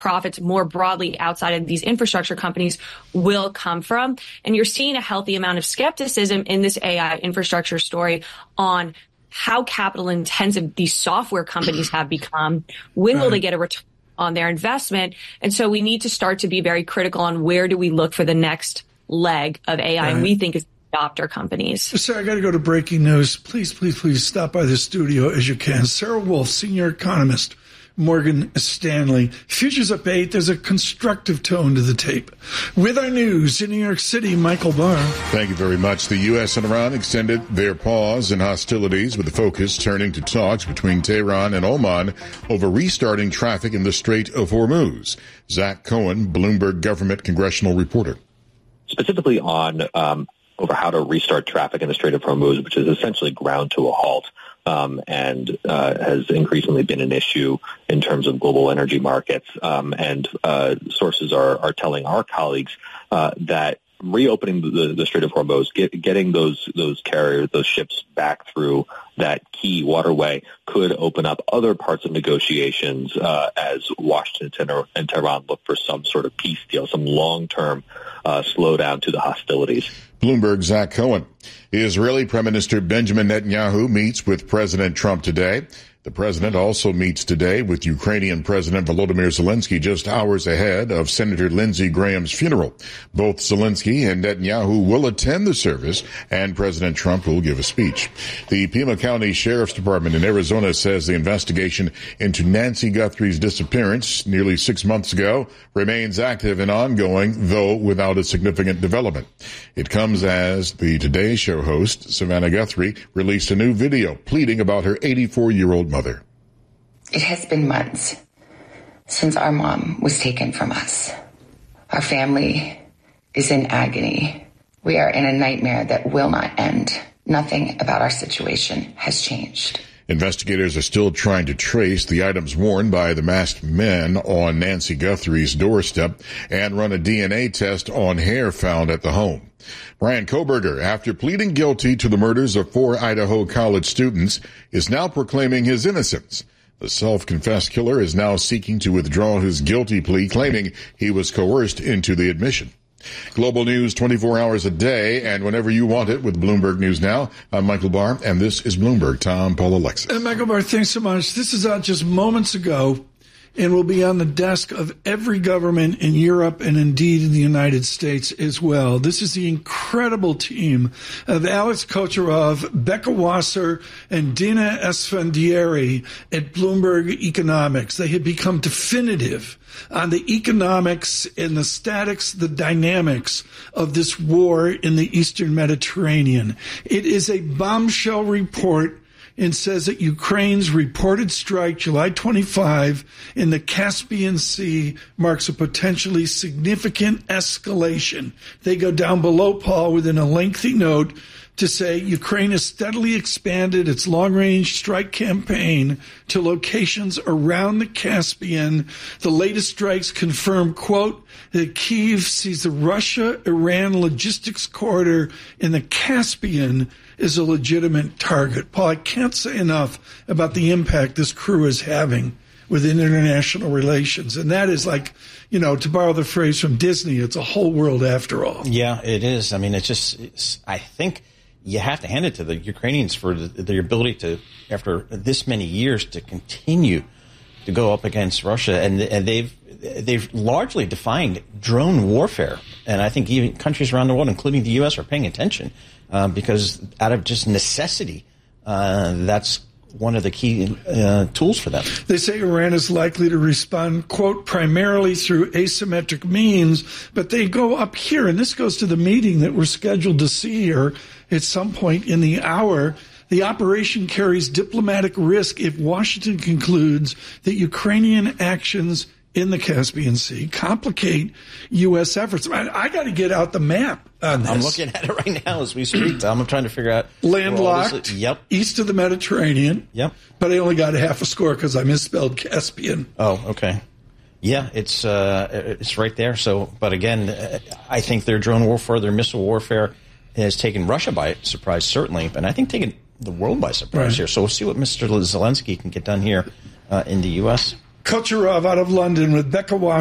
profits more broadly outside of these infrastructure companies will come from. And you're seeing a healthy amount of skepticism in this AI infrastructure story on how capital intensive these software companies have become. When will they get a return on their investment? And so we need to start to be very critical on where do we look for the next leg of AI. And we think is adopter companies. Sarah, I got to go to breaking news. Please stop by the studio as you can. Sarah Wolf, senior economist, Morgan Stanley. Futures up 8. There's a constructive tone to the tape. With our news in New York City, Michael Barr. Thank you very much. The U.S. and Iran extended their pause in hostilities with the focus turning to talks between Tehran and Oman over restarting traffic in the Strait of Hormuz. Zach Cohen, Bloomberg government congressional reporter. Specifically on over how to restart traffic in the Strait of Hormuz, which is essentially ground to a halt. And has increasingly been an issue in terms of global energy markets. And sources are telling our colleagues that reopening the Strait of Hormuz, getting those carriers, those ships back through that key waterway could open up other parts of negotiations as Washington and Tehran look for some sort of peace deal, some long-term slowdown to the hostilities. Bloomberg, Zach Cohen. Israeli Prime Minister Benjamin Netanyahu meets with President Trump today. The president also meets today with Ukrainian President Volodymyr Zelensky just hours ahead of Senator Lindsey Graham's funeral. Both Zelensky and Netanyahu will attend the service, and President Trump will give a speech. The Pima County Sheriff's Department in Arizona says the investigation into Nancy Guthrie's disappearance nearly 6 months ago remains active and ongoing, though without a significant development. It comes as the Today Show host, Savannah Guthrie, released a new video pleading about her 84-year-old mother. It has been months since our mom was taken from us. Our family is in agony. We are in a nightmare that will not end. Nothing about our situation has changed. Investigators are still trying to trace the items worn by the masked men on Nancy Guthrie's doorstep and run a DNA test on hair found at the home. Brian Koberger, after pleading guilty to the murders of 4 Idaho college students, is now proclaiming his innocence. The self-confessed killer is now seeking to withdraw his guilty plea, claiming he was coerced into the admission. Global news 24 hours a day and whenever you want it with Bloomberg News Now. I'm Michael Barr, and this is Bloomberg. Tom, Paul, Alexis. And Michael Barr, thanks so much. This is out just moments ago and will be on the desk of every government in Europe and indeed in the United States as well. This is the incredible team of Alex Kocherov, Becca Wasser, and Dina Esfandiari at Bloomberg Economics. They have become definitive on the economics and the statics, the dynamics of this war in the Eastern Mediterranean. It is a bombshell report and says that Ukraine's reported strike July 25 in the Caspian Sea marks a potentially significant escalation. They go down below, Paul, within a lengthy note to say Ukraine has steadily expanded its long-range strike campaign to locations around the Caspian. The latest strikes confirm, quote, that Kyiv sees the Russia-Iran logistics corridor in the Caspian is a legitimate target. Paul, I can't say enough about the impact this crew is having within international relations. And that is like, you know, to borrow the phrase from Disney, it's a whole world after all. Yeah, it is. I mean, I think you have to hand it to the Ukrainians for their ability to, after this many years, to continue to go up against Russia. And they've largely defined drone warfare. And I think even countries around the world, including the U.S., are paying attention. Because out of just necessity, that's one of the key tools for them. They say Iran is likely to respond, quote, primarily through asymmetric means, but they go up here, and this goes to the meeting that we're scheduled to see here at some point in the hour. The operation carries diplomatic risk if Washington concludes that Ukrainian actions in the Caspian Sea complicate U.S. efforts. I got to get out the map on this. I'm looking at it right now as we speak. I'm trying to figure out. Landlocked, yep, east of the Mediterranean. Yep. But I only got half a score because I misspelled Caspian. Oh, okay. Yeah, it's right there. So, but again, I think their drone warfare, their missile warfare has taken Russia by surprise, certainly, and I think taken the world by surprise here. So we'll see what Mr. Zelensky can get done here in the U.S. Kucherov out of London with Becca